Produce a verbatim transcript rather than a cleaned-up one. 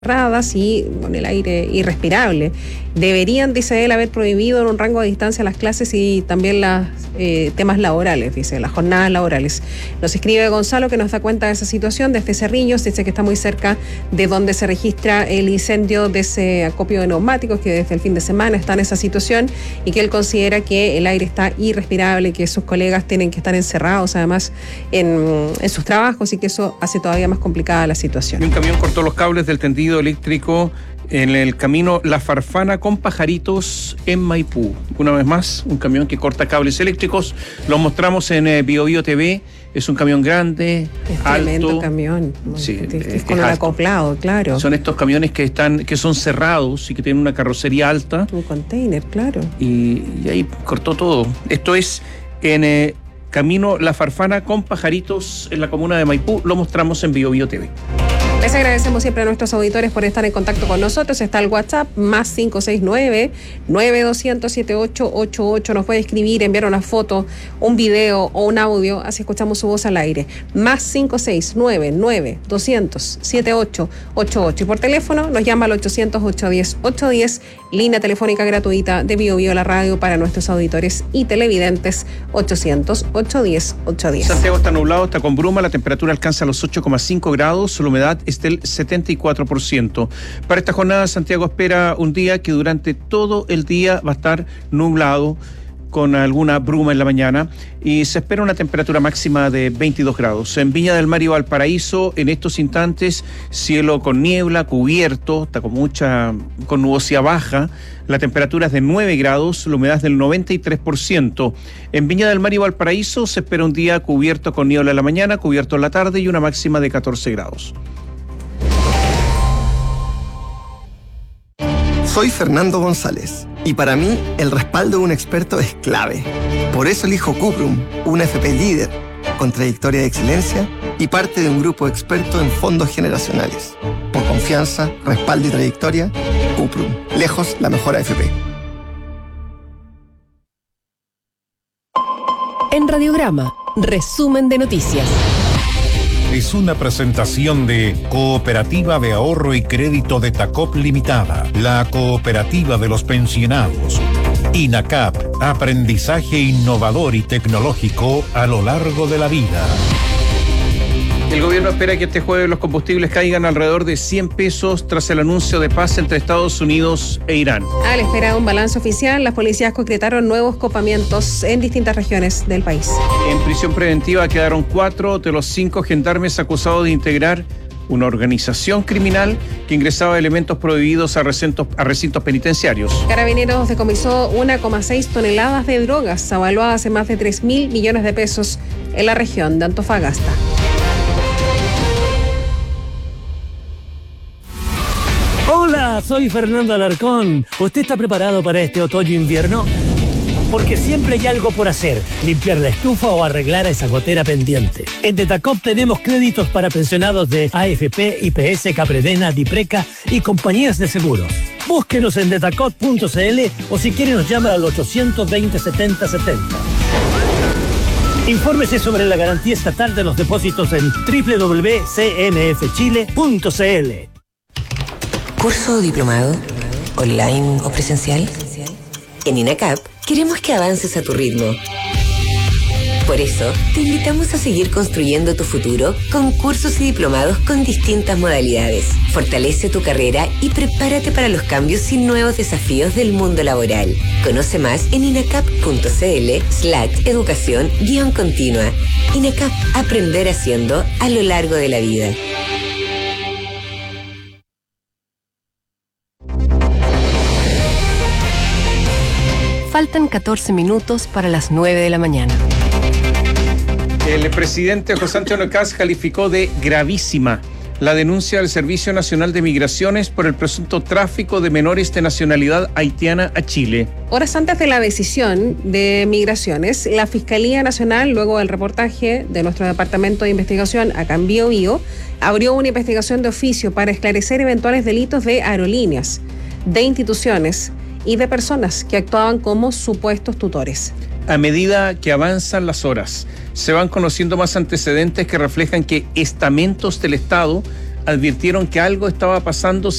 cerradas y con el aire irrespirable. Deberían, dice él, haber prohibido en un rango de distancia las clases y también los eh, temas laborales, dice, las jornadas laborales. Nos escribe Gonzalo, que nos da cuenta de esa situación desde Cerrillos, dice que está muy cerca de donde se registra el incendio de ese acopio de neumáticos, que desde el fin de semana está en esa situación y que él considera que el aire está irrespirable y que sus colegas tienen que estar encerrados además en, en sus trabajos y que eso hace todavía más complicada la situación. Y un camión cortó los cables del tendido eléctrico en el camino La Farfana con Pajaritos en Maipú. Una vez más, un camión que corta cables eléctricos. Lo mostramos en eh, Bio Bio T V. Es un camión grande, es alto. Tremendo camión. Sí, es, es, con es un alto. acoplado, claro. Son estos camiones que están, que son cerrados y que tienen una carrocería alta. Un container, claro. Y, y ahí cortó todo. Esto es en eh, camino La Farfana con Pajaritos en la comuna de Maipú. Lo mostramos en Bio Bio T V. Les agradecemos siempre a nuestros auditores por estar en contacto con nosotros. Está el WhatsApp más cinco seis nueve, nueve dos cero cero, siete ocho ocho ocho. Nos puede escribir, enviar una foto, un video o un audio, así escuchamos su voz al aire. Más cinco seis nueve, nueve dos cero cero, siete ocho ocho ocho. Y por teléfono nos llama al ochocientos, ochocientos diez, ochocientos diez, línea telefónica gratuita de Bio Bio la radio para nuestros auditores y televidentes, ochocientos, ochocientos diez, ochocientos diez. Santiago está nublado, está con bruma, la temperatura alcanza los ocho coma cinco grados, la humedad es del setenta y cuatro por ciento. Para esta jornada, Santiago espera un día que durante todo el día va a estar nublado, con alguna bruma en la mañana, y se espera una temperatura máxima de veintidós grados. En Viña del Mar y Valparaíso, en estos instantes, cielo con niebla, cubierto, está con mucha, con nubosidad baja, la temperatura es de nueve grados, la humedad es del noventa y tres por ciento. En Viña del Mar y Valparaíso se espera un día cubierto con niebla en la mañana, cubierto en la tarde y una máxima de catorce grados. Soy Fernando González y para mí el respaldo de un experto es clave. Por eso elijo Cuprum, una F P líder, con trayectoria de excelencia y parte de un grupo experto en fondos generacionales. Por confianza, respaldo y trayectoria, Cuprum, lejos la mejor A F P. En Radiograma, resumen de noticias. Es una presentación de Cooperativa de Ahorro y Crédito de Tacop Limitada, la cooperativa de los pensionados. INACAP, aprendizaje innovador y tecnológico a lo largo de la vida. El gobierno espera que este jueves los combustibles caigan alrededor de cien pesos tras el anuncio de paz entre Estados Unidos e Irán. A la espera de un balance oficial, las policías concretaron nuevos copamientos en distintas regiones del país. En prisión preventiva quedaron cuatro de los cinco gendarmes acusados de integrar una organización criminal que ingresaba elementos prohibidos a recintos, a recintos penitenciarios. Carabineros decomisó uno coma seis toneladas de drogas, avaluadas en más de tres mil millones de pesos en la región de Antofagasta. Hola, soy Fernando Alarcón. ¿Usted está preparado para este otoño-invierno? Porque siempre hay algo por hacer, limpiar la estufa o arreglar a esa gotera pendiente. En Detacop tenemos créditos para pensionados de A F P, I P S, Capredena, Dipreca y compañías de seguros. Búsquenos en detacop punto c l o si quiere nos llama al ochocientos veinte, setenta setenta. Infórmese sobre la garantía estatal de los depósitos en doble u doble u doble u punto c n f chile punto c l. ¿Curso o diplomado? ¿Online o presencial? En INACAP queremos que avances a tu ritmo. Por eso, te invitamos a seguir construyendo tu futuro con cursos y diplomados con distintas modalidades. Fortalece tu carrera y prepárate para los cambios y nuevos desafíos del mundo laboral. Conoce más en inacap punto c l slash educación guión continua. INACAP, aprender haciendo a lo largo de la vida. Faltan catorce minutos para las nueve de la mañana. El presidente José Antonio Kast calificó de gravísima la denuncia del Servicio Nacional de Migraciones por el presunto tráfico de menores de nacionalidad haitiana a Chile. Horas antes de la decisión de Migraciones, la Fiscalía Nacional, luego del reportaje de nuestro Departamento de Investigación acá en Bio Bio, abrió una investigación de oficio para esclarecer eventuales delitos de aerolíneas, de instituciones y de personas que actuaban como supuestos tutores. A medida que avanzan las horas, se van conociendo más antecedentes que reflejan que estamentos del Estado advirtieron que algo estaba pasando